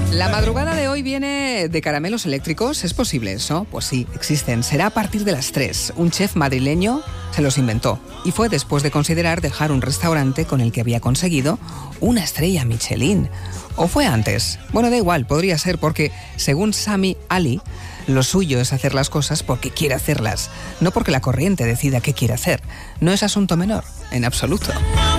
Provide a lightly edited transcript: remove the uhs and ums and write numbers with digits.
La madrugada de hoy viene de caramelos eléctricos. ¿Es posible eso? Pues sí, existen. Será a partir de las 3. Un chef madrileño se los inventó. Y fue después de considerar dejar un restaurante con el que había conseguido una estrella Michelin. ¿O fue antes? Bueno, da igual, podría ser porque, según Sami Ali, lo suyo es hacer las cosas porque quiere hacerlas, no porque la corriente decida qué quiere hacer. No es asunto menor, en absoluto.